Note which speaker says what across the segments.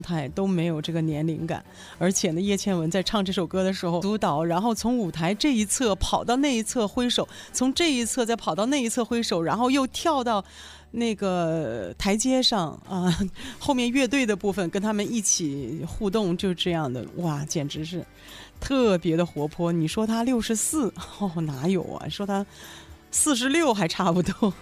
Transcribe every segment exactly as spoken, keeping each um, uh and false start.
Speaker 1: 态都没有这个年龄感，而且呢，叶倩文在唱这首歌的时候，督导，然后从舞台这一侧跑到那一侧挥手，从这一侧再跑到那一侧挥手，然后又跳到那个台阶上啊、呃，后面乐队的部分跟他们一起互动，就这样的，哇，简直是特别的活泼。你说他六十四，哦，哪有啊？说他四十六还差不多。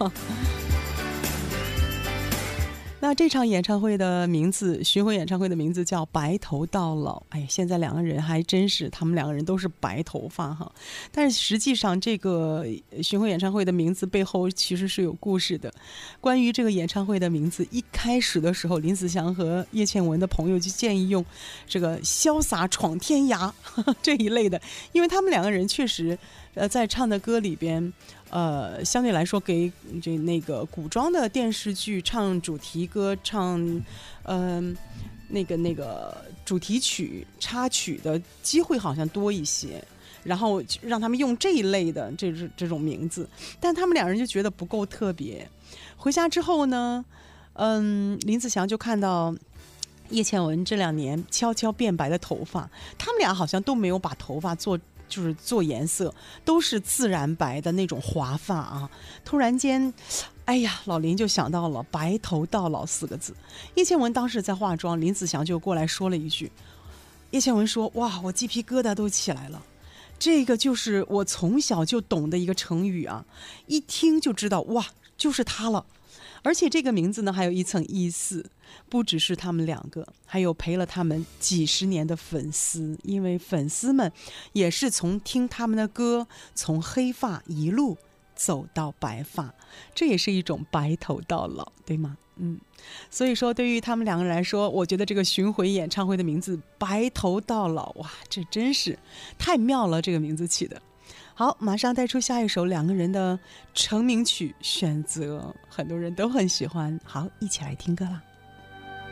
Speaker 1: 那这场演唱会的名字，巡回演唱会的名字叫白头到老。哎，现在两个人还真是，他们两个人都是白头发哈。但是实际上这个巡回演唱会的名字背后其实是有故事的。关于这个演唱会的名字，一开始的时候林子祥和叶倩文的朋友就建议用这个潇洒闯天涯呵呵这一类的，因为他们两个人确实呃在唱的歌里边呃，相对来说给这那个古装的电视剧唱主题歌，唱嗯、呃、那个那个主题曲插曲的机会好像多一些，然后让他们用这一类的这这种名字，但他们两人就觉得不够特别。回家之后呢，嗯，林子祥就看到叶倩文这两年悄悄变白的头发，他们俩好像都没有把头发做就是做颜色，都是自然白的那种华发啊。突然间，哎呀，老林就想到了白头到老四个字。叶倩文当时在化妆，林子祥就过来说了一句，叶倩文说，哇，我鸡皮疙瘩都起来了，这个就是我从小就懂的一个成语啊，一听就知道，哇，就是他了。而且这个名字呢还有一层意思，不只是他们两个，还有陪了他们几十年的粉丝，因为粉丝们也是从听他们的歌，从黑发一路走到白发，这也是一种白头到老，对吗？嗯，所以说对于他们两个人来说，我觉得这个巡回演唱会的名字白头到老，哇，这真是太妙了，这个名字起的。好，马上带出下一首两个人的成名曲，选择很多人都很喜欢，好，一起来听歌啦。